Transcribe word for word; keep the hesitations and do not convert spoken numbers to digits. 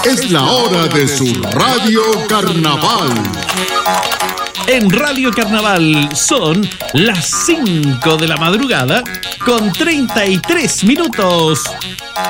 Es la hora de su Radio Carnaval. En Radio Carnaval son las cinco de la madrugada con treinta y tres minutos.